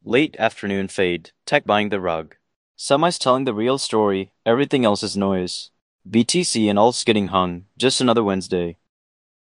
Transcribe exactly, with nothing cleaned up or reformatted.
Late afternoon fade, tech buying the rug. Semi's telling the real story, everything else is noise. B T C and all's getting hung, just another Wednesday.